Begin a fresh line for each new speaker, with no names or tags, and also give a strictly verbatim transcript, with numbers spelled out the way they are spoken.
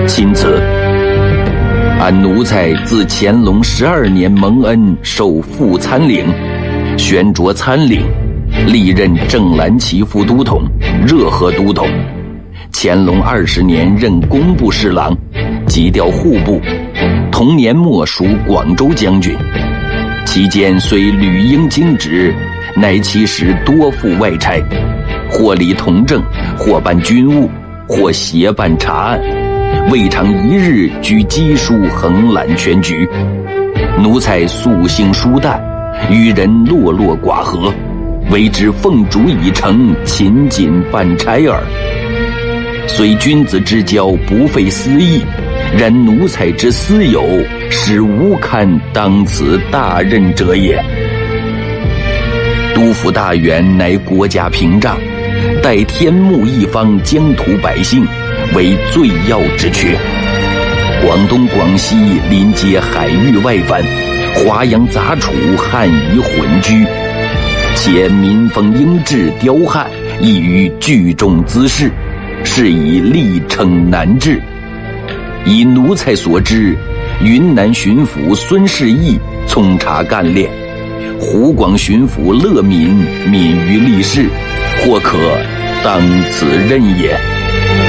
钦此。按奴才自乾隆十二年蒙恩受副参领，宣擢参领，历任正蓝旗副都统、热河都统。乾隆二十年任工部侍郎，即调户部，同年末属广州将军。期间虽屡应经职，乃其实多负外差，或理同政，或办军务，或协办查案，未尝一日居机书横揽全局。奴才素性疏淡，与人落落寡合，为之奉嘱已成，勤谨办差耳。虽君子之交不费私意，然奴才之私友，实无堪当此大任者也。督抚大员乃国家屏障，待天目一方疆土百姓，为最要之缺。广东广西临接海域外藩，华洋杂处，汉夷混居，且民风英质刁悍，易于聚众滋事，是以力称难治。以奴才所知，云南巡抚孙世义聪察干练，湖广巡抚乐敏敏于吏事，或可当此任也。